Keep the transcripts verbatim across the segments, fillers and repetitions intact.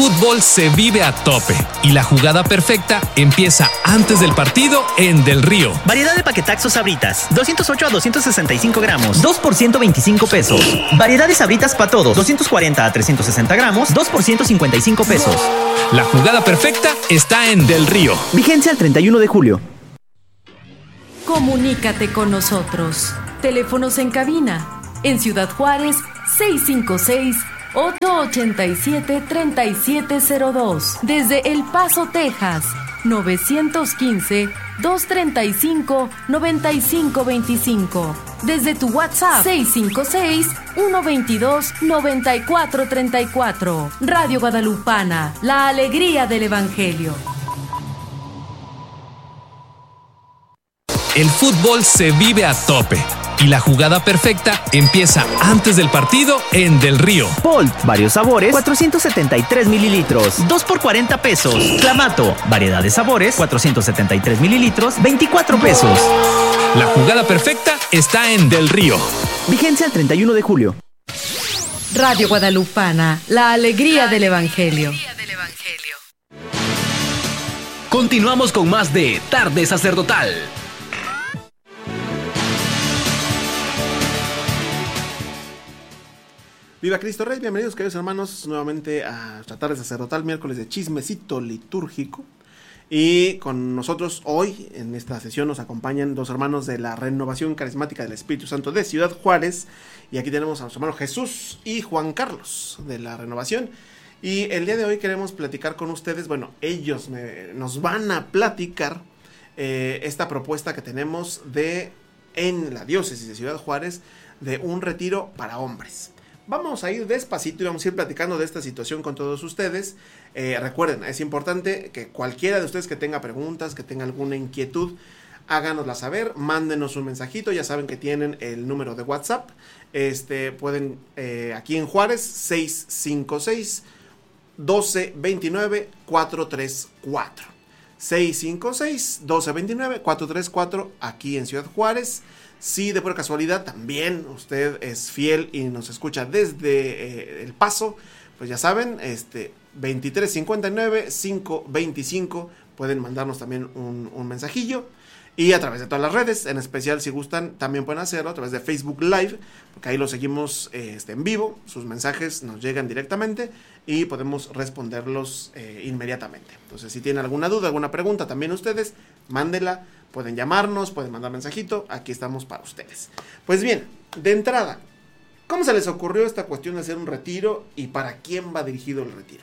fútbol se vive a tope y la jugada perfecta empieza antes del partido en Del Río. Variedad de paquetaxos Sabritas, doscientos ocho a doscientos sesenta y cinco gramos, dos por ciento veinticinco pesos. Variedad de Sabritas para todos, doscientos cuarenta a trescientos sesenta gramos, dos por ciento cincuenta y cinco pesos. La jugada perfecta está en Del Río. Vigencia el treinta y uno de julio. Comunícate con nosotros. Teléfonos en cabina. En Ciudad Juárez, seis cinco seis, ocho ocho siete, tres siete cero dos. Desde El Paso, Texas, nueve uno cinco, dos tres cinco, nueve cinco dos cinco. Desde tu WhatsApp, seis cinco seis, uno dos dos, nueve cuatro tres cuatro. Radio Guadalupana, la alegría del Evangelio. El fútbol se vive a tope y la jugada perfecta empieza antes del partido en Del Río. Bolt, varios sabores, cuatrocientos setenta y tres mililitros, dos por cuarenta pesos. Clamato, variedad de sabores, cuatrocientos setenta y tres mililitros, veinticuatro pesos. La jugada perfecta está en Del Río. Vigencia el treinta y uno de julio. Radio Guadalupana, la alegría del Evangelio. Continuamos con más de Tarde Sacerdotal. Viva Cristo Rey, bienvenidos queridos hermanos nuevamente a nuestra tarde sacerdotal, miércoles de chismecito litúrgico. Y con nosotros hoy en esta sesión nos acompañan dos hermanos de la Renovación Carismática del Espíritu Santo de Ciudad Juárez. Y aquí tenemos a nuestro hermano Jesús y Juan Carlos de la Renovación. Y el día de hoy queremos platicar con ustedes, bueno, ellos me, nos van a platicar eh, esta propuesta que tenemos de en la diócesis de Ciudad Juárez de un retiro para hombres. Vamos a ir despacito y vamos a ir platicando de esta situación con todos ustedes. Eh, recuerden, es importante que cualquiera de ustedes que tenga preguntas, que tenga alguna inquietud, háganosla saber, mándenos un mensajito. Ya saben que tienen el número de WhatsApp. Este, pueden, eh, aquí en Juárez, seis cinco seis, uno dos dos nueve, cuatro tres cuatro. seis cinco seis, uno dos dos nueve, cuatro tres cuatro, aquí en Ciudad Juárez. Si de pura casualidad también usted es fiel y nos escucha desde eh, El Paso, pues ya saben, este veintitrés cincuenta y nueve, quinientos veinticinco, pueden mandarnos también un, un mensajillo. Y a través de todas las redes, en especial si gustan, también pueden hacerlo a través de Facebook Live, porque ahí lo seguimos eh, este, en vivo, sus mensajes nos llegan directamente y podemos responderlos eh, inmediatamente. Entonces, si tienen alguna duda, alguna pregunta, también ustedes, mándenla, pueden llamarnos, pueden mandar mensajito, aquí estamos para ustedes. Pues bien, de entrada, ¿cómo se les ocurrió esta cuestión de hacer un retiro y para quién va dirigido el retiro?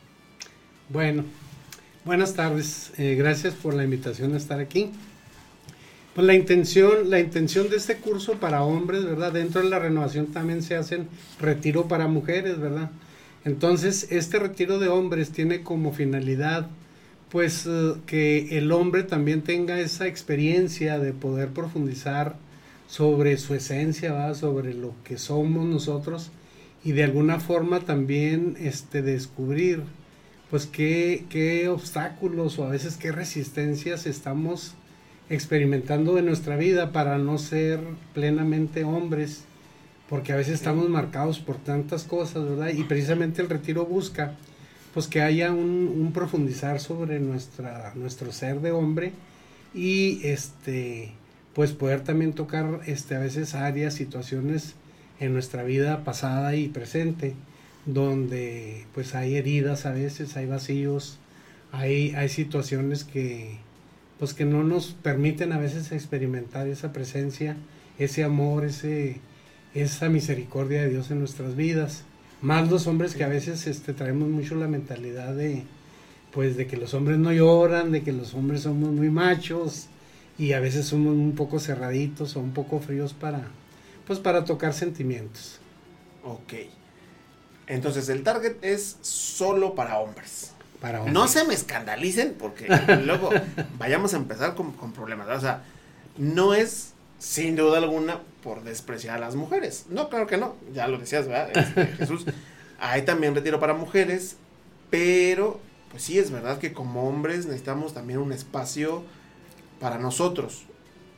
Bueno, buenas tardes, eh, gracias por la invitación a estar aquí. Pues la intención, la intención de este curso para hombres, ¿verdad? Dentro de la renovación también se hacen retiro para mujeres, ¿verdad? Entonces, este retiro de hombres tiene como finalidad, pues, uh, que el hombre también tenga esa experiencia de poder profundizar sobre su esencia, ¿verdad? Sobre lo que somos nosotros y de alguna forma también este, descubrir, pues, qué, qué obstáculos o a veces qué resistencias estamos experimentando de nuestra vida para no ser plenamente hombres, porque a veces estamos marcados por tantas cosas, ¿verdad? Y precisamente el retiro busca pues que haya un, un profundizar sobre nuestra, nuestro ser de hombre y este pues poder también tocar este a veces áreas, situaciones en nuestra vida pasada y presente, donde pues hay heridas a veces, hay vacíos, hay, hay situaciones que pues que no nos permiten a veces experimentar esa presencia, ese amor, ese, esa misericordia de Dios en nuestras vidas. Más los hombres que a veces este, traemos mucho la mentalidad de, pues, de que los hombres no lloran, de que los hombres somos muy machos y a veces somos un poco cerraditos o un poco fríos para, pues, para tocar sentimientos. Ok. Entonces el target es solo para hombres. Para hombres. No se me escandalicen porque luego vayamos a empezar con, con problemas. O sea, no es sin duda alguna por despreciar a las mujeres. No, claro que no. Ya lo decías, ¿verdad? Este, Jesús. Hay también retiro para mujeres, pero pues sí es verdad que como hombres necesitamos también un espacio para nosotros.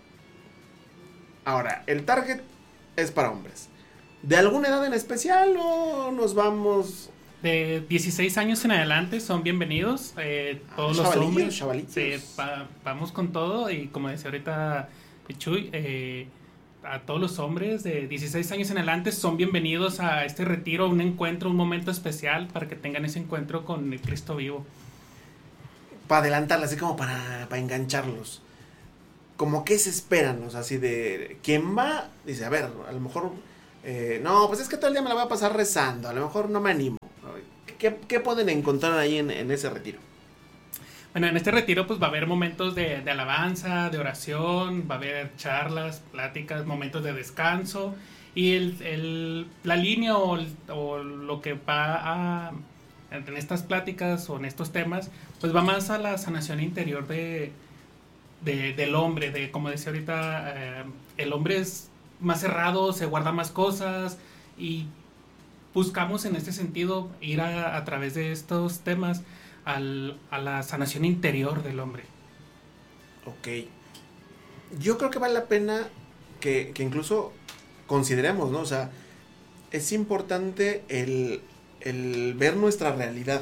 Ahora, el target es para hombres. ¿De alguna edad en especial o nos vamos De dieciséis años en adelante son bienvenidos, eh, todos ah, los hombres. Chavalitos. Sí, va, vamos con todo y como decía ahorita Chuy, eh, a todos los hombres de dieciséis años en adelante son bienvenidos a este retiro, un encuentro, un momento especial para que tengan ese encuentro con el Cristo vivo. Para adelantarla, así como para, para engancharlos. Como que se esperan, o sea, así de... ¿Quién va? Dice, a ver, a lo mejor... Eh, no, pues es que todo el día me la voy a pasar rezando, a lo mejor no me animo. ¿Qué, qué pueden encontrar ahí en, en ese retiro? Bueno, en este retiro pues va a haber momentos de, de alabanza, de oración, va a haber charlas, pláticas, momentos de descanso y el, el, la línea o, el, o lo que va a, en estas pláticas o en estos temas pues va más a la sanación interior de, de, del hombre, de como decía ahorita, eh, el hombre es más cerrado, se guarda más cosas y buscamos en este sentido ir a, a través de estos temas al, a la sanación interior del hombre. Ok. Yo creo que vale la pena que, que incluso consideremos, ¿no? O sea, es importante el, el ver nuestra realidad.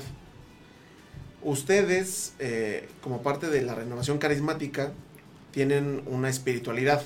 Ustedes, eh, como parte de la renovación carismática, tienen una espiritualidad.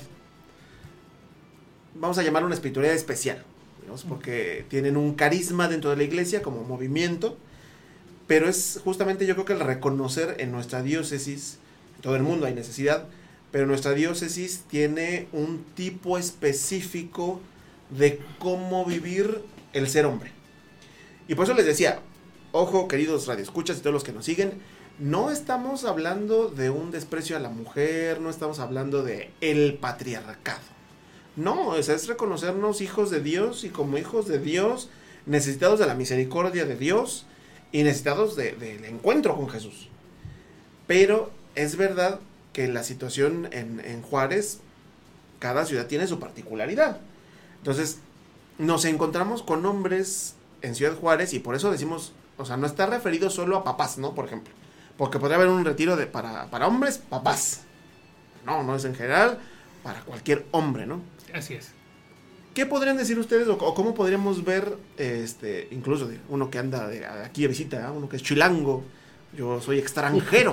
Vamos a llamarla una espiritualidad especial, digamos, porque tienen un carisma dentro de la iglesia como movimiento, pero es justamente yo creo que el reconocer en nuestra diócesis, en todo el mundo hay necesidad, pero nuestra diócesis tiene un tipo específico de cómo vivir el ser hombre. Y por eso les decía, ojo queridos radioescuchas y todos los que nos siguen, no estamos hablando de un desprecio a la mujer, no estamos hablando de el patriarcado. No, o sea, es reconocernos hijos de Dios y como hijos de Dios, necesitados de la misericordia de Dios y necesitados de, del encuentro con Jesús. Pero es verdad que la situación en, en Juárez, cada ciudad tiene su particularidad. Entonces, nos encontramos con hombres en Ciudad Juárez y por eso decimos, o sea, no está referido solo a papás, ¿no? Por ejemplo, porque podría haber un retiro de para, para hombres, papás. No, no es en general para cualquier hombre, ¿no? Así es. ¿Qué podrían decir ustedes o, o cómo podríamos ver, este, incluso de uno que anda de, aquí de visita, ¿eh? Uno que es chilango, yo soy extranjero,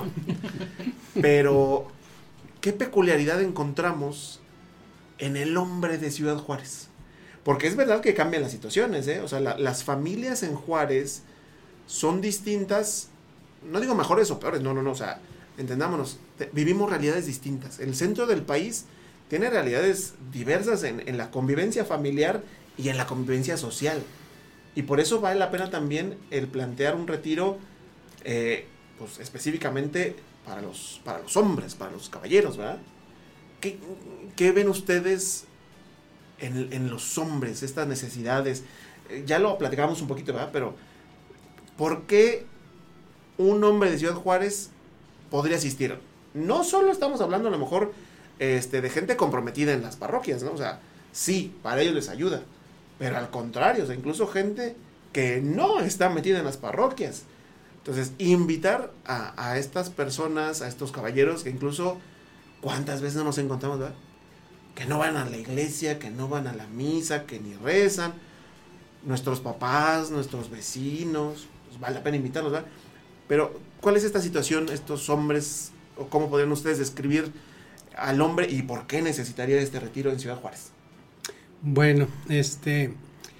pero ¿qué peculiaridad encontramos en el hombre de Ciudad Juárez? Porque es verdad que cambian las situaciones, ¿eh? O sea, la, las familias en Juárez son distintas, no digo mejores o peores, no, no, no, o sea, entendámonos, te, vivimos realidades distintas. El centro del país tiene realidades diversas en, en la convivencia familiar y en la convivencia social. Y por eso vale la pena también el plantear un retiro eh, pues específicamente para los, para los hombres, para los caballeros, ¿verdad? ¿Qué, qué ven ustedes en, en los hombres, estas necesidades? Eh, ya lo platicábamos un poquito, ¿verdad? Pero ¿por qué un hombre de Ciudad Juárez podría asistir? No solo estamos hablando a lo mejor Este, de gente comprometida en las parroquias, ¿no? O sea, sí, para ellos les ayuda, pero al contrario, o sea, incluso gente que no está metida en las parroquias. Entonces, invitar a, a estas personas, a estos caballeros, que incluso, ¿cuántas veces no nos encontramos, verdad? Que no van a la iglesia, que no van a la misa, que ni rezan, nuestros papás, nuestros vecinos, pues vale la pena invitarlos, ¿verdad? Pero, ¿cuál es esta situación, estos hombres, o cómo podrían ustedes describir al hombre y por qué necesitaría este retiro en Ciudad Juárez? Bueno, este,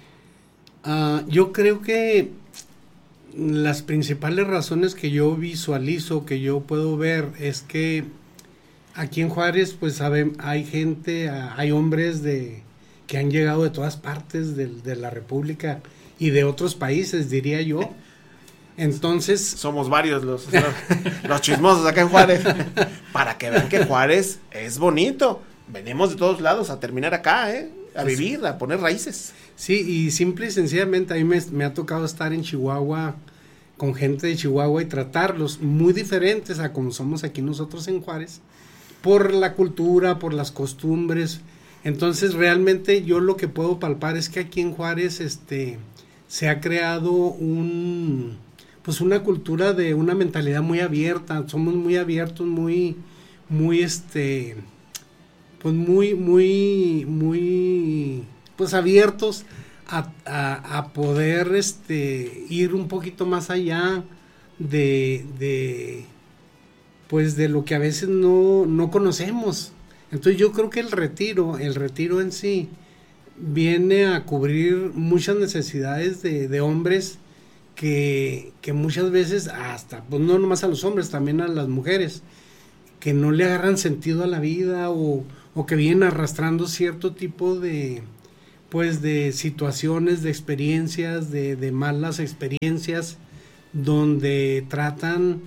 uh, yo creo que las principales razones que yo visualizo, que yo puedo ver, es que aquí en Juárez, pues saben, hay gente, hay hombres de que han llegado de todas partes de, de la República y de otros países, diría yo. Entonces, somos varios los, los, los chismosos acá en Juárez, para que vean que Juárez es bonito. Venimos de todos lados a terminar acá, ¿eh? A vivir, a poner raíces. Sí, y simple y sencillamente a mí me, me ha tocado estar en Chihuahua con gente de Chihuahua y tratarlos muy diferentes a como somos aquí nosotros en Juárez, por la cultura, por las costumbres. Entonces, realmente yo lo que puedo palpar es que aquí en Juárez este, se ha creado un... pues una cultura de una mentalidad muy abierta, somos muy abiertos, muy, muy este, pues muy, muy, muy, pues abiertos a, a, a poder este, ir un poquito más allá de, de pues de lo que a veces no, no conocemos. Entonces yo creo que el retiro, el retiro en sí, viene a cubrir muchas necesidades de, de hombres que, que muchas veces, hasta, pues no nomás a los hombres, también a las mujeres, que no le agarran sentido a la vida o, o que vienen arrastrando cierto tipo de, pues de situaciones, de experiencias, de, de malas experiencias, donde tratan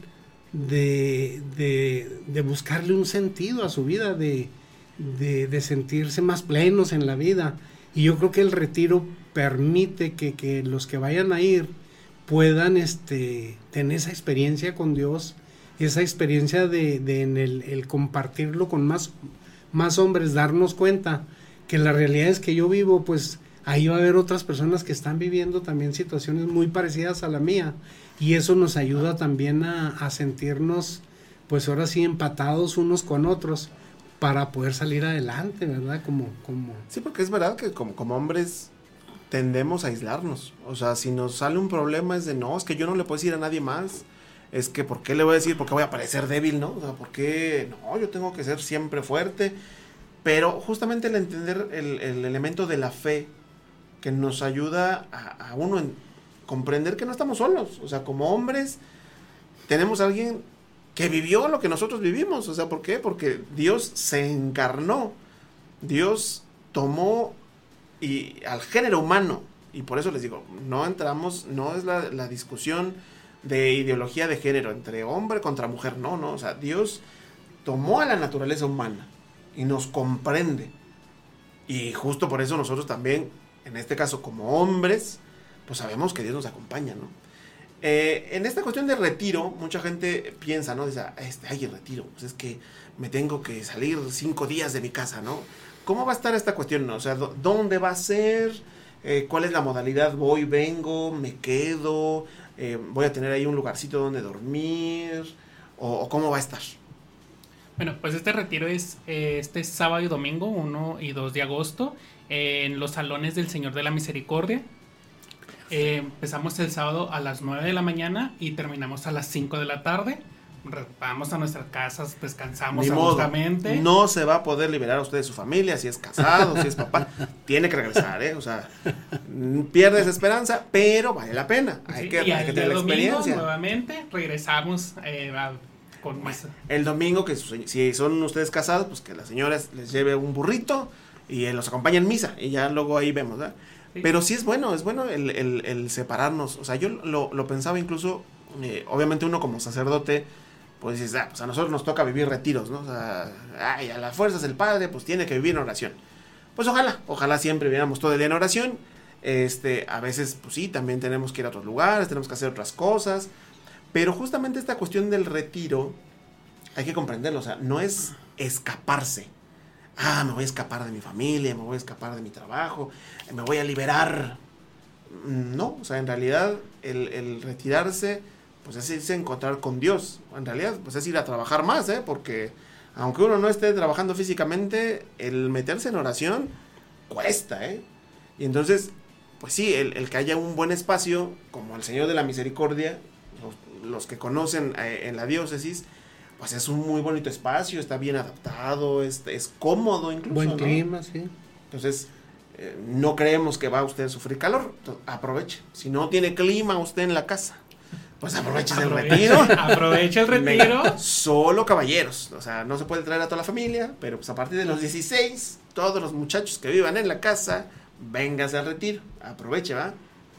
de, de, de buscarle un sentido a su vida, de, de, de sentirse más plenos en la vida. Y yo creo que el retiro permite que, que los que vayan a ir puedan este, tener esa experiencia con Dios, esa experiencia de, de en el, el compartirlo con más, más hombres, darnos cuenta que la realidad es que yo vivo, pues ahí va a haber otras personas que están viviendo también situaciones muy parecidas a la mía, y eso nos ayuda también a, a sentirnos, pues ahora sí, empatados unos con otros, para poder salir adelante, ¿verdad? Como, como... Sí, porque es verdad que como, como hombres tendemos a aislarnos. O sea, si nos sale un problema es de, no, es que yo no le puedo decir a nadie más. Es que, ¿por qué le voy a decir? Porque voy a parecer débil, ¿no? O sea, ¿por qué? No, yo tengo que ser siempre fuerte. Pero justamente el entender el, el elemento de la fe que nos ayuda a, a uno en comprender que no estamos solos. O sea, como hombres tenemos a alguien que vivió lo que nosotros vivimos. O sea, ¿por qué? Porque Dios se encarnó. Dios tomó y al género humano. Y por eso les digo, no entramos, no es la, la discusión de ideología de género entre hombre contra mujer. No, no. O sea, Dios tomó a la naturaleza humana y nos comprende. Y justo por eso nosotros también, en este caso como hombres, pues sabemos que Dios nos acompaña, ¿no? Eh, en esta cuestión de retiro, mucha gente piensa, ¿no? Dice, este, ay, el retiro, pues es que me tengo que salir cinco días de mi casa, ¿no? ¿Cómo va a estar esta cuestión, no? O sea, ¿dónde va a ser? Eh, ¿Cuál es la modalidad? ¿Voy, vengo, me quedo? Eh, ¿Voy a tener ahí un lugarcito donde dormir? ¿O, o cómo va a estar? Bueno, pues este retiro es eh, este sábado y domingo, uno y dos de agosto, eh, en los salones del Señor de la Misericordia. Eh, empezamos el sábado a las nueve de la mañana y terminamos a las cinco de la tarde. Vamos a nuestras casas, descansamos justamente. No se va a poder liberar a usted de su familia, si es casado, si es papá. Tiene que regresar, ¿eh? O sea, pierdes esperanza, pero vale la pena. Hay Sí, que, y hay que el tener la domingo, experiencia. nuevamente, regresamos eh, a, con más. El domingo, que su, si son ustedes casados, pues que la señora les lleve un burrito y eh, los acompañe en misa. Y ya luego ahí vemos, ¿verdad? Sí. Pero sí es bueno, es bueno el, el, el separarnos. O sea, yo lo, lo pensaba incluso, eh, obviamente uno como sacerdote, pues dices, ah, pues a nosotros nos toca vivir retiros, ¿no? O sea, ay, a las fuerzas el padre, pues tiene que vivir en oración. Pues ojalá, ojalá siempre viviéramos todo el día en oración. Este, a veces, pues sí, también tenemos que ir a otros lugares, tenemos que hacer otras cosas. Pero justamente esta cuestión del retiro, hay que comprenderlo, o sea, no es escaparse. Ah, me voy a escapar de mi familia, me voy a escapar de mi trabajo, me voy a liberar. No, o sea, en realidad el, el retirarse, pues es irse a encontrar con Dios. En realidad, pues es ir a trabajar más, ¿eh? Porque aunque uno no esté trabajando físicamente, el meterse en oración cuesta, ¿eh? Y entonces, pues sí, el, el que haya un buen espacio, como el Señor de la Misericordia, los, los que conocen eh, en la diócesis, pues es un muy bonito espacio, está bien adaptado, es, es cómodo incluso. Buen ¿no? clima, sí. Entonces, eh, no creemos que va usted a sufrir calor, entonces, aproveche. Si no tiene clima usted en la casa, pues aproveche el retiro. Aproveche el retiro. Venga, solo caballeros, o sea, no se puede traer a toda la familia, pero pues a partir de los dieciséis, todos los muchachos que vivan en la casa, véngase al retiro, aproveche, ¿va?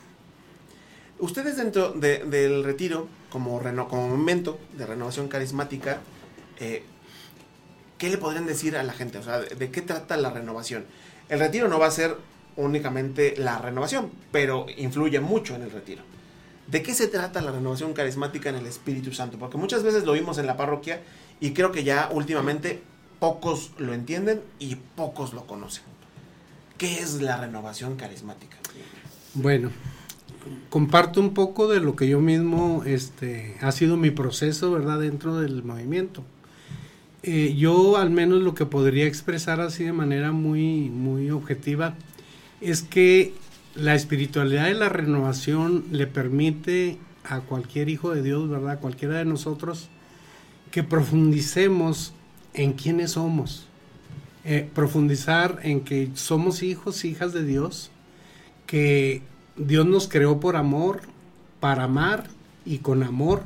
Ustedes dentro de, del retiro, como, reno, como momento de renovación carismática, eh, ¿qué le podrían decir a la gente? O sea, ¿de, de qué trata la renovación? El retiro no va a ser únicamente la renovación, pero influye mucho en el retiro. ¿De qué se trata la renovación carismática en el Espíritu Santo? Porque muchas veces lo vimos en la parroquia y creo que ya últimamente pocos lo entienden y pocos lo conocen. ¿Qué es la renovación carismática? Bueno, comparto un poco de lo que yo mismo, este, ha sido mi proceso, ¿verdad?, dentro del movimiento. Eh, yo al menos lo que podría expresar así de manera muy, muy objetiva es que la espiritualidad de la renovación le permite a cualquier hijo de Dios, ¿verdad? Cualquiera de nosotros, que profundicemos en quiénes somos. Eh, profundizar en que somos hijos, hijas de Dios, que Dios nos creó por amor, para amar y con amor,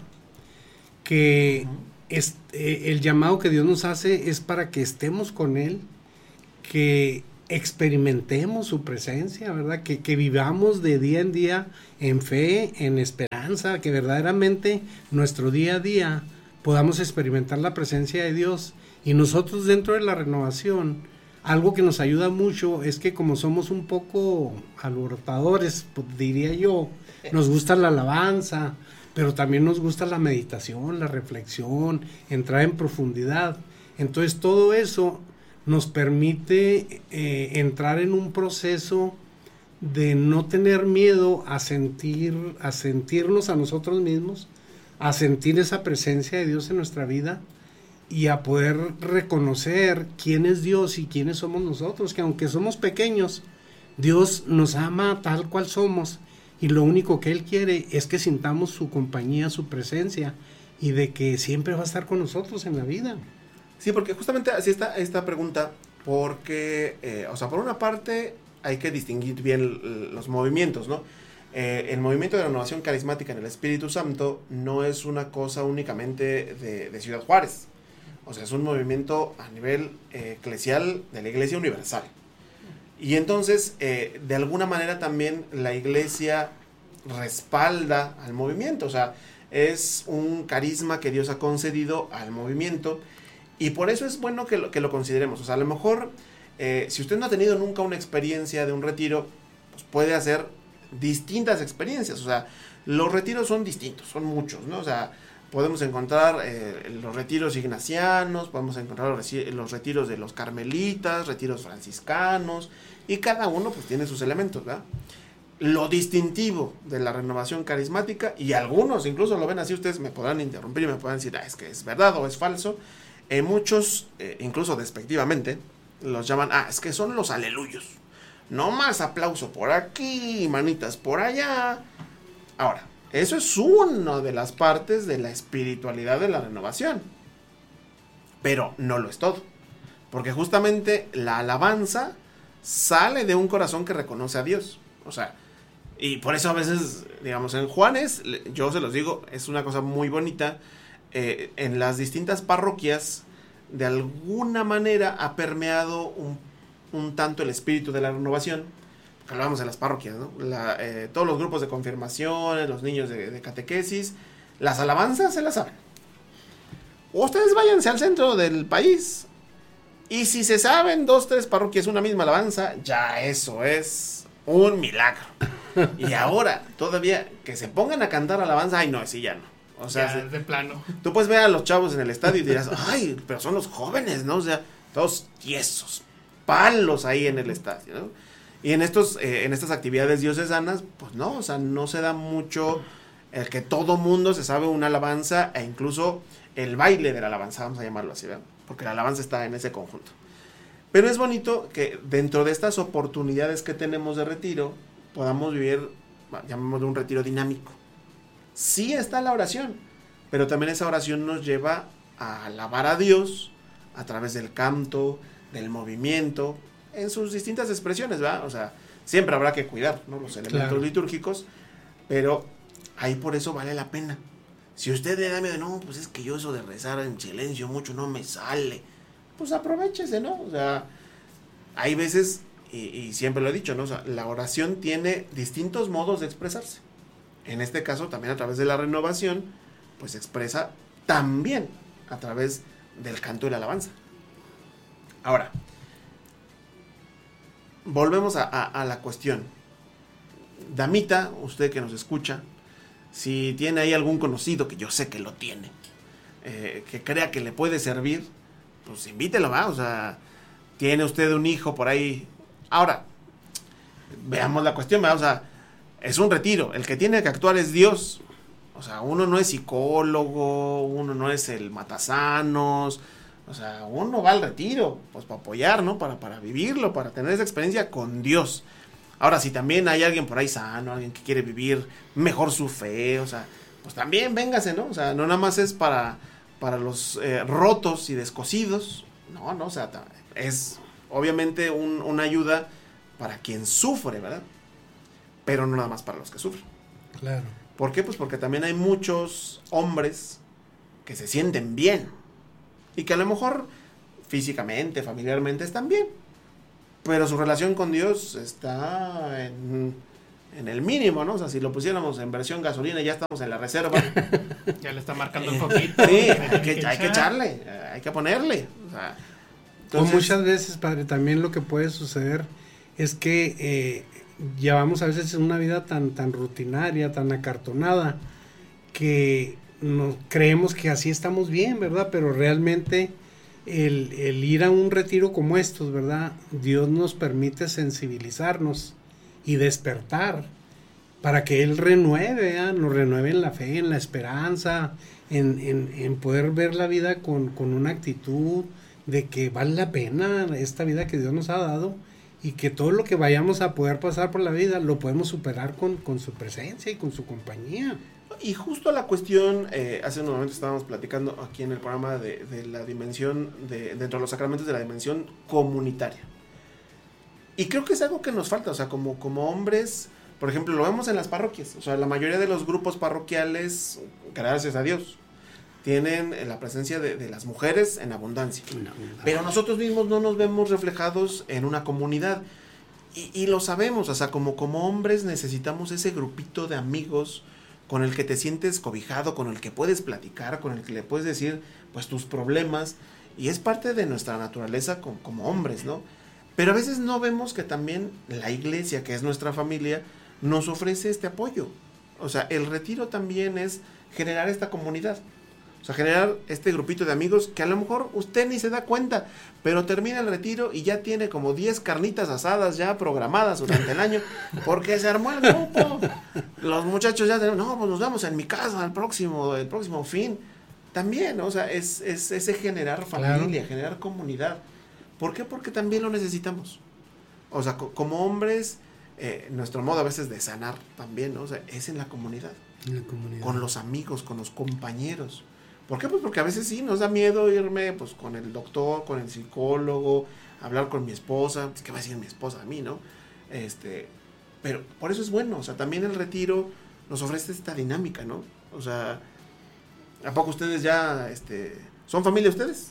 que es, eh, el llamado que Dios nos hace es para que estemos con Él, que experimentemos su presencia, ¿verdad? Que, que vivamos de día en día en fe, en esperanza, que verdaderamente nuestro día a día podamos experimentar la presencia de Dios. Y nosotros dentro de la renovación, algo que nos ayuda mucho es que como somos un poco alborotadores, pues, diría yo, nos gusta la alabanza, pero también nos gusta la meditación, la reflexión, entrar en profundidad. Entonces todo eso nos permite eh, entrar en un proceso de no tener miedo a sentir, a sentirnos a nosotros mismos, a sentir esa presencia de Dios en nuestra vida, y a poder reconocer quién es Dios y quiénes somos nosotros, que aunque somos pequeños, Dios nos ama tal cual somos, y lo único que Él quiere es que sintamos su compañía, su presencia, y de que siempre va a estar con nosotros en la vida. Sí, porque justamente así está esta pregunta, porque, eh, o sea, por una parte hay que distinguir bien los movimientos, ¿no? Eh, el movimiento de renovación carismática en el Espíritu Santo no es una cosa únicamente de, de Ciudad Juárez. O sea, es un movimiento a nivel eh, eclesial de la Iglesia Universal. Y entonces, eh, de alguna manera también la Iglesia respalda al movimiento. O sea, es un carisma que Dios ha concedido al movimiento. Y por eso es bueno que lo, que lo consideremos. O sea, a lo mejor, eh, si usted no ha tenido nunca una experiencia de un retiro, pues puede hacer distintas experiencias. O sea, los retiros son distintos, son muchos, ¿no? O sea, podemos encontrar eh, los retiros ignacianos, podemos encontrar los, los retiros de los carmelitas, retiros franciscanos, y cada uno pues tiene sus elementos, ¿verdad? Lo distintivo de la renovación carismática, y algunos incluso lo ven así, ustedes me podrán interrumpir y me podrán decir, ah, es que es verdad o es falso, eh, muchos, eh, incluso despectivamente, los llaman, ah, es que son los aleluyos, no más aplauso por aquí, manitas por allá. Ahora, eso es una de las partes de la espiritualidad de la renovación. Pero no lo es todo. Porque justamente la alabanza sale de un corazón que reconoce a Dios. O sea, y por eso a veces, digamos, en Juanes, yo se los digo, es una cosa muy bonita. Eh, en las distintas parroquias, de alguna manera ha permeado un, un tanto el espíritu de la renovación. Hablamos de las parroquias, ¿no? La, eh, todos los grupos de confirmaciones, los niños de, de catequesis, las alabanzas se las saben. Ustedes váyanse al centro del país, y si se saben dos, tres parroquias una misma alabanza, ya eso es un milagro. Y ahora, todavía, que se pongan a cantar alabanza, ay no, sí ya no. O sea, ya, de plano. Tú puedes ver a los chavos en el estadio y dirás, ay, pero son los jóvenes, ¿no? O sea, todos tiesos, palos ahí en el estadio, ¿no? Y en estos, eh, en estas actividades diocesanas, pues no, o sea, no se da mucho el que todo mundo se sabe una alabanza, e incluso el baile de la alabanza, vamos a llamarlo así, ¿verdad? Porque la alabanza está en ese conjunto. Pero es bonito que dentro de estas oportunidades que tenemos de retiro, podamos vivir, llamémoslo un retiro dinámico. Sí está la oración, pero también esa oración nos lleva a alabar a Dios a través del canto, del movimiento, en sus distintas expresiones, ¿verdad? O sea, siempre habrá que cuidar, ¿no? Los elementos claro. litúrgicos, pero ahí por eso vale la pena. Si usted le da miedo, no, pues es que yo eso de rezar en silencio mucho no me sale, pues aprovéchese, ¿no? O sea, hay veces, y, y siempre lo he dicho, ¿no? O sea, la oración tiene distintos modos de expresarse. En este caso, también a través de la renovación, pues se expresa también a través del canto y la alabanza. Ahora, volvemos a, a, a la cuestión. Damita, usted que nos escucha, si tiene ahí algún conocido, que yo sé que lo tiene, eh, que crea que le puede servir, pues invítelo, ¿va? O sea, tiene usted un hijo por ahí. Ahora, veamos la cuestión, ¿va? O sea, es un retiro, el que tiene que actuar es Dios. O sea, uno no es psicólogo, uno no es el matasanos. O sea, uno va al retiro, pues para apoyar, ¿no? Para, para vivirlo, para tener esa experiencia con Dios. Ahora, si también hay alguien por ahí sano, alguien que quiere vivir mejor su fe, o sea, pues también véngase, ¿no? O sea, no nada más es para, para los eh, rotos y descosidos, no, no, o sea, es obviamente un, una ayuda para quien sufre, ¿verdad? Pero no nada más para los que sufren. Claro. ¿Por qué? Pues porque también hay muchos hombres que se sienten bien y que a lo mejor físicamente, familiarmente están bien, pero su relación con Dios está en, en el mínimo, ¿no? O sea, si lo pusiéramos en versión gasolina, ya estamos en la reserva. Ya le está marcando el foquito. Sí, hay que, hay que echarle, hay que ponerle. O sea, entonces, o muchas veces, padre, también lo que puede suceder es que eh, llevamos a veces una vida tan, tan rutinaria, tan acartonada, que nos creemos que así estamos bien, ¿verdad? Pero realmente el, el ir a un retiro como estos, ¿verdad? Dios nos permite sensibilizarnos y despertar para que Él renueve, ¿eh? Nos renueve en la fe, en la esperanza, en, en, en poder ver la vida con, con una actitud de que vale la pena esta vida que Dios nos ha dado y que todo lo que vayamos a poder pasar por la vida lo podemos superar con, con su presencia y con su compañía. Y justo la cuestión, eh, hace un momento estábamos platicando aquí en el programa de, de la dimensión, de, dentro de los sacramentos, de la dimensión comunitaria. Y creo que es algo que nos falta, o sea, como, como hombres, por ejemplo, lo vemos en las parroquias, o sea, la mayoría de los grupos parroquiales, gracias a Dios, tienen la presencia de, de las mujeres en abundancia. No, no. Pero nosotros mismos no nos vemos reflejados en una comunidad. Y, y lo sabemos, o sea, como, como hombres necesitamos ese grupito de amigos con el que te sientes cobijado, con el que puedes platicar, con el que le puedes decir pues tus problemas, y es parte de nuestra naturaleza como, como hombres, ¿no? Pero a veces no vemos que también la iglesia, que es nuestra familia, nos ofrece este apoyo. O sea, el retiro también es generar esta comunidad, o sea, generar este grupito de amigos que a lo mejor usted ni se da cuenta, pero termina el retiro y ya tiene como diez carnitas asadas ya programadas durante el año, porque se armó el grupo. Los muchachos ya dicen, no, pues nos vemos en mi casa el próximo, el próximo fin. También, ¿no? O sea, es, es ese generar familia, claro, generar comunidad. ¿Por qué? Porque también lo necesitamos. O sea, co- como hombres, eh, nuestro modo a veces de sanar también, ¿no? O sea, es en la comunidad. En la comunidad. Con los amigos, con los compañeros. ¿Por qué? Pues porque a veces sí nos da miedo irme pues con el doctor, con el psicólogo, hablar con mi esposa. Pues, ¿qué va a decir mi esposa a mí, no? Este, pero por eso es bueno. O sea, también el retiro nos ofrece esta dinámica, ¿no? O sea, ¿a poco ustedes ya, este, son familia ustedes?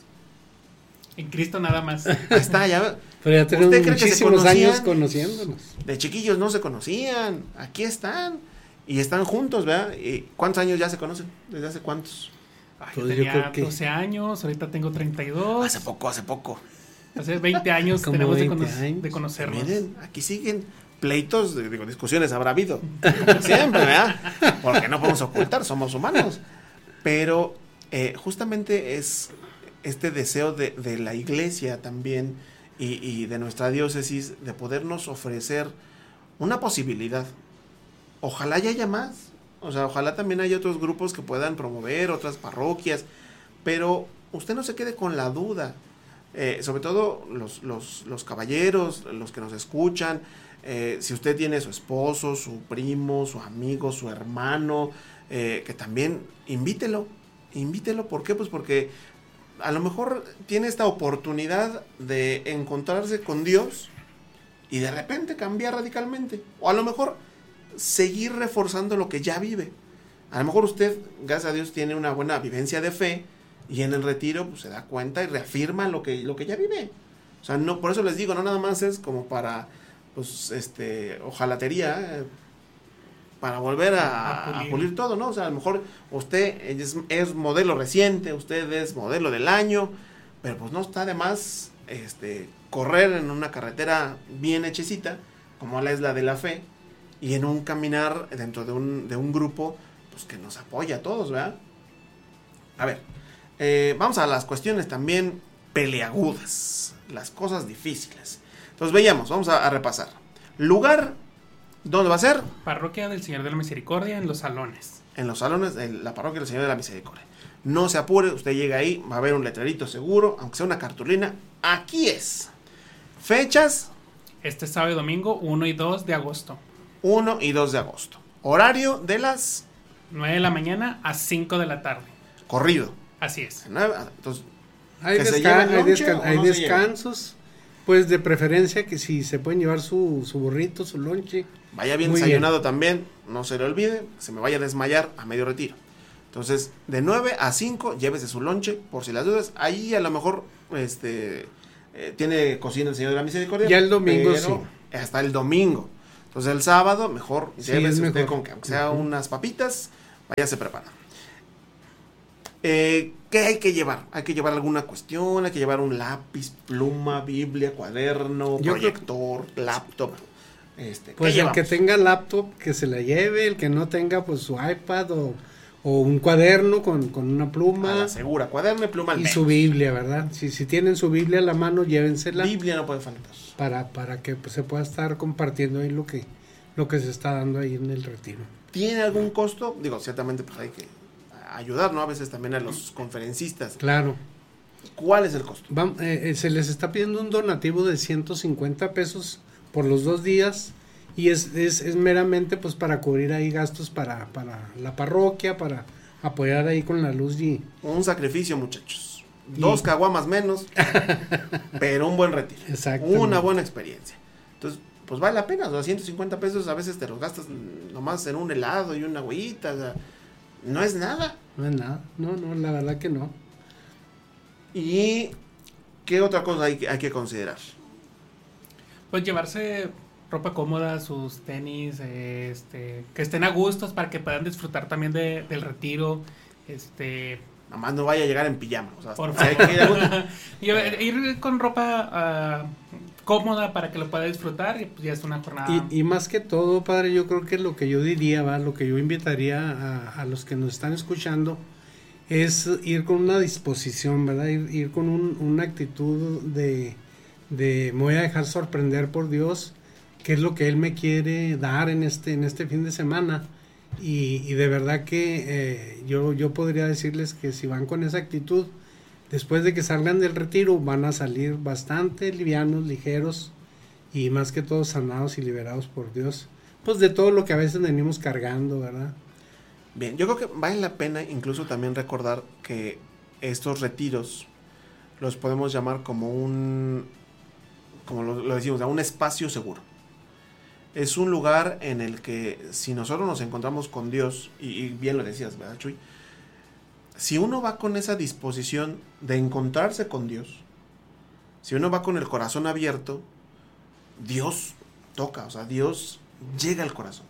En Cristo nada más. Ahí está, ya. Pero ya tenemos muchísimos años conociéndonos. De chiquillos no se conocían. Aquí están. Y están juntos, ¿verdad? ¿Y cuántos años ya se conocen? ¿Desde hace cuántos? Ay, yo tenía yo que... doce años, ahorita tengo treinta y dos. Hace poco, hace poco. Hace veinte años tenemos veinte de, cono- años. de conocernos. Miren, aquí siguen pleitos, digo, discusiones habrá habido. Siempre, ¿verdad? Porque no podemos ocultar, somos humanos. Pero eh, justamente es este deseo de, de la iglesia también y, y de nuestra diócesis de podernos ofrecer una posibilidad. Ojalá ya haya más. O sea, ojalá también haya otros grupos que puedan promover, otras parroquias, pero usted no se quede con la duda, eh, sobre todo los, los, los caballeros, los que nos escuchan, eh, si usted tiene su esposo, su primo, su amigo, su hermano, eh, que también invítelo, invítelo, ¿por qué? Pues porque a lo mejor tiene esta oportunidad de encontrarse con Dios y de repente cambiar radicalmente, o a lo mejor seguir reforzando lo que ya vive. A lo mejor usted, gracias a Dios, tiene una buena vivencia de fe y en el retiro pues, se da cuenta y reafirma lo que, lo que ya vive. O sea, no, por eso les digo, no nada más es como para pues este ojalatería, eh, para volver a, a, pulir. a pulir todo, ¿no? O sea, a lo mejor usted es, es modelo reciente, usted es modelo del año, pero pues no está de más este, correr en una carretera bien hechecita, como la es la de la fe, y en un caminar dentro de un, de un grupo pues que nos apoya a todos, ¿verdad? A ver, eh, vamos a las cuestiones también peleagudas, las cosas difíciles. Entonces veíamos, vamos a, a repasar. Lugar, ¿dónde va a ser? Parroquia del Señor de la Misericordia, en los salones. En los salones de la Parroquia del Señor de la Misericordia. No se apure, usted llega ahí, va a ver un letrerito seguro, aunque sea una cartulina. Aquí es. Fechas. Este sábado y domingo, uno y dos de agosto. uno y dos de agosto. Horario de las... nueve de la mañana a cinco de la tarde. Corrido. Así es. Entonces, hay, ¿que se desca- lleven hay, lonche desca- o hay no se descansos, pues de preferencia que si se pueden llevar su, su burrito, su lonche. Vaya bien Muy desayunado también, no se le olvide, se me vaya a desmayar a medio retiro. Entonces, de nueve a cinco, llévese su lonche, por si las dudas. Ahí a lo mejor este eh, tiene cocina el Señor de la Misericordia. Ya el domingo, pero sí. hasta el domingo. Entonces, el sábado, mejor Sí, llévese es usted mejor. con que aunque sea Ujú. unas papitas, vaya se prepara. Eh, ¿Qué hay que llevar? Hay que llevar alguna cuestión, hay que llevar un lápiz, pluma, Biblia, cuaderno, Yo creo- proyector, laptop. Este, ¿qué Pues el llevamos? que tenga laptop, que se la lleve, el que no tenga, pues su iPad o, o un cuaderno con, con una A pluma la segura, cuaderno y pluma al y menos. su Biblia, ¿verdad? Si, si tienen su Biblia a la mano, llévensela Biblia no puede faltar. para, para que pues, se pueda estar compartiendo ahí lo que, lo que se está dando ahí en el retiro. ¿Tiene algún costo? Digo, ciertamente pues hay que ayudar, ¿no? A veces también a los conferencistas. Claro. ¿Cuál es el costo? Vam- eh, eh, se les está pidiendo un donativo de ciento cincuenta pesos por los dos días y es, es, es meramente pues para cubrir ahí gastos para, para la parroquia, para apoyar ahí con la luz y Un sacrificio, muchachos. Y- Dos caguamas menos, pero un buen retiro. Exactamente. Una buena experiencia. Entonces, pues vale la pena. O sea, ciento cincuenta pesos a veces te los gastas nomás en un helado y una agüita. O sea, no es nada. no es nada, no, no, la verdad que no. ¿Y qué otra cosa hay que, hay que considerar? Pues llevarse ropa cómoda, sus tenis, eh, este, que estén a gustos para que puedan disfrutar también de, del retiro. Este, Nomás no vaya a llegar en pijama. O sea, por si hay que ir a algún- y, eh, ir con ropa ah, cómoda para que lo pueda disfrutar y pues ya es una jornada. Y, y más que todo, padre, yo creo que lo que yo diría, va, lo que yo invitaría a, a los que nos están escuchando es ir con una disposición, ¿verdad? Ir, ir con un- una actitud de, de me voy a dejar sorprender por Dios, qué es lo que Él me quiere dar en este, en este fin de semana. Y, y de verdad que eh, yo, yo podría decirles que si van con esa actitud, después de que salgan del retiro, van a salir bastante livianos, ligeros y más que todo sanados y liberados por Dios. Pues de todo lo que a veces venimos cargando, ¿verdad? Bien, yo creo que vale la pena incluso también recordar que estos retiros los podemos llamar como un, como lo, lo decimos, a un espacio seguro. Es un lugar en el que si nosotros nos encontramos con Dios, y, y bien lo decías, ¿verdad, Chuy? Si uno va con esa disposición de encontrarse con Dios, si uno va con el corazón abierto, Dios toca, o sea, Dios llega al corazón.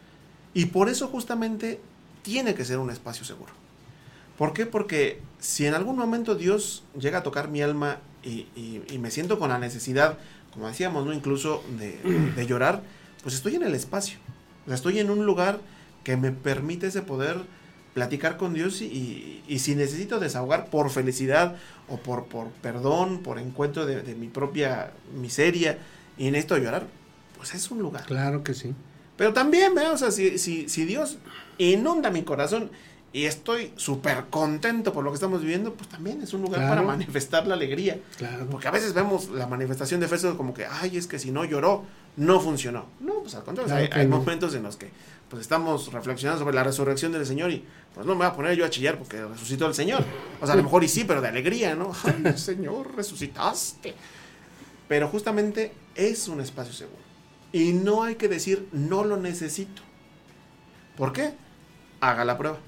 Y por eso justamente tiene que ser un espacio seguro. ¿Por qué? Porque si en algún momento Dios llega a tocar mi alma y, y, y me siento con la necesidad, como decíamos, ¿no? Incluso de, de llorar, pues estoy en el espacio. O sea, estoy en un lugar que me permite ese poder platicar con Dios y, y, y si necesito desahogar por felicidad o por, por perdón, por encuentro de, de mi propia miseria y necesito llorar, pues es un lugar. Claro que sí. Pero también, ¿verdad? O sea, si, si, si Dios inunda mi corazón y estoy súper contento por lo que estamos viviendo, pues también es un lugar Claro. para manifestar la alegría. Claro. Porque a veces vemos la manifestación de fe como que, ay, es que si no lloró, no funcionó. No, pues al contrario, Claro hay, que hay no. momentos en los que pues estamos reflexionando sobre la resurrección del Señor y pues no me voy a poner yo a chillar porque resucitó el Señor. O sea, a lo mejor y sí, pero de alegría, ¿no? Ay, Señor, resucitaste. Pero justamente es un espacio seguro. Y no hay que decir, no lo necesito. ¿Por qué? Haga la prueba.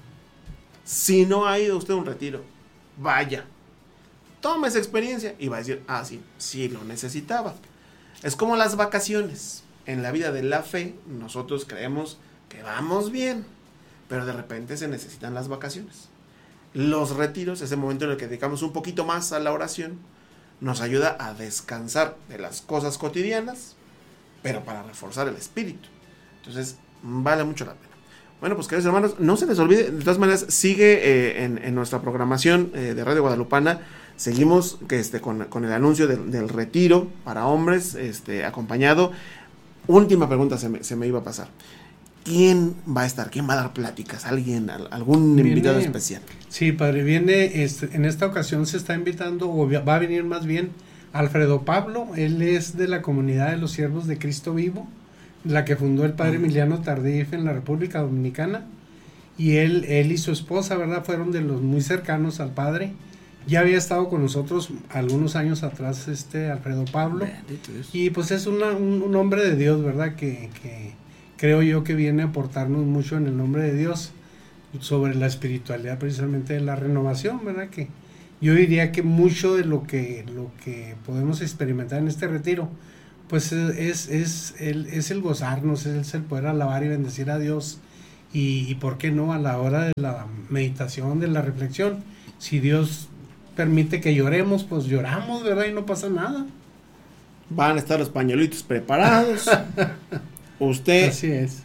Si no ha ido usted a un retiro, vaya. Tome esa experiencia y va a decir, ah, sí, sí lo necesitaba. Es como las vacaciones. En la vida de la fe, nosotros creemos que vamos bien, pero de repente se necesitan las vacaciones. Los retiros, ese momento en el que dedicamos un poquito más a la oración, nos ayuda a descansar de las cosas cotidianas, pero para reforzar el espíritu. Entonces, vale mucho la pena. Bueno, pues queridos hermanos, no se les olvide, de todas maneras, sigue eh, en, en nuestra programación eh, de Radio Guadalupana, seguimos que este, con, con el anuncio del, del retiro para hombres, este, acompañado. Última pregunta se me, se me iba a pasar. ¿Quién va a estar? ¿Quién va a dar pláticas? ¿Alguien? ¿Algún Viene- invitado especial? Sí, padre, viene, este, en esta ocasión se está invitando, o va a venir más bien, Alfredo Pablo, él es de la comunidad de los Siervos de Cristo Vivo, la que fundó el padre Emiliano Tardif en la República Dominicana, y él, él y su esposa, ¿verdad?, fueron de los muy cercanos al padre. Ya había estado con nosotros algunos años atrás este Alfredo Pablo, y pues es una, un, un hombre de Dios, ¿verdad?, que, que creo yo que viene a aportarnos mucho en el nombre de Dios sobre la espiritualidad precisamente de la renovación, ¿verdad?, que yo diría que mucho de lo que, lo que podemos experimentar en este retiro pues es, es, el, es el gozarnos, es el poder alabar y bendecir a Dios, y, y por qué no a la hora de la meditación, de la reflexión, si Dios permite que lloremos, pues lloramos, ¿verdad? Y no pasa nada. Van a estar los pañuelitos preparados. Usted Así es.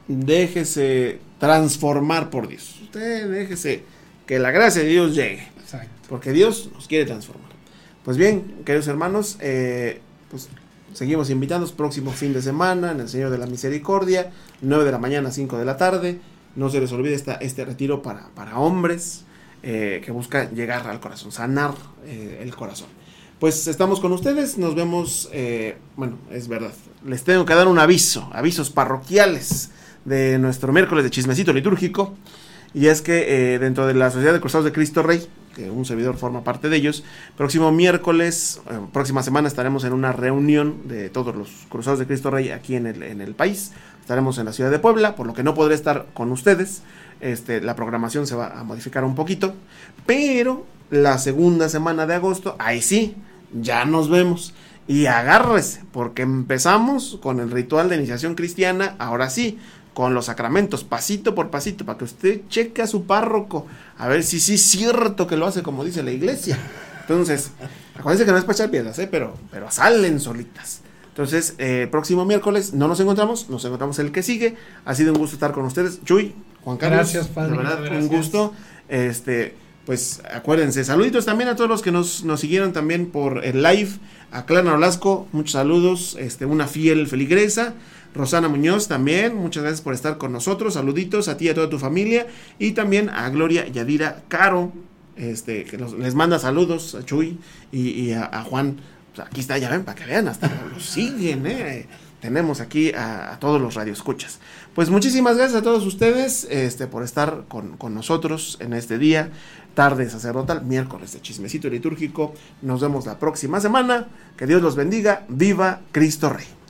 Déjese transformar por Dios. Usted déjese que la gracia de Dios llegue. Exacto. Porque Dios nos quiere transformar. Pues bien, queridos hermanos, eh, pues seguimos invitándonos próximo fin de semana en el Señor de la Misericordia, nueve de la mañana, cinco de la tarde. No se les olvide esta, este retiro para, para hombres eh, que busca llegar al corazón, sanar eh, el corazón. Pues estamos con ustedes, nos vemos, eh, bueno, es verdad, les tengo que dar un aviso, avisos parroquiales de nuestro miércoles de chismecito litúrgico, y es que eh, dentro de la Sociedad de Cruzados de Cristo Rey, que un servidor forma parte de ellos, próximo miércoles, eh, próxima semana estaremos en una reunión de todos los Cruzados de Cristo Rey aquí en el, en el país. Estaremos en la ciudad de Puebla, por lo que no podré estar con ustedes. Este, la programación se va a modificar un poquito, pero la segunda semana de agosto, ahí sí, ya nos vemos. Y agárrese, porque empezamos con el ritual de iniciación cristiana, ahora sí, con los sacramentos, pasito por pasito, para que usted cheque a su párroco, a ver si sí es cierto que lo hace como dice la iglesia. Entonces, acuérdense que no es para echar piedras, ¿eh? pero, pero salen solitas. Entonces, eh, próximo miércoles no nos encontramos, nos encontramos el que sigue. Ha sido un gusto estar con ustedes. Chuy, Juan Carlos. Gracias, padre. De verdad, Gracias. un gusto. Este, pues acuérdense, saluditos también a todos los que nos, nos siguieron también por el live. A Clara Nolasco, muchos saludos, este, una fiel feligresa. Rosana Muñoz también, muchas gracias por estar con nosotros, saluditos a ti y a toda tu familia, y también a Gloria Yadira Caro, este, que nos, les manda saludos a Chuy y, y a, a Juan. Pues aquí está, ya ven, para que vean, hasta los siguen, eh. Tenemos aquí a, a todos los radioescuchas. Pues muchísimas gracias a todos ustedes este, por estar con, con nosotros en este día, tarde sacerdotal, miércoles de chismecito litúrgico. Nos vemos la próxima semana. Que Dios los bendiga. ¡Viva Cristo Rey!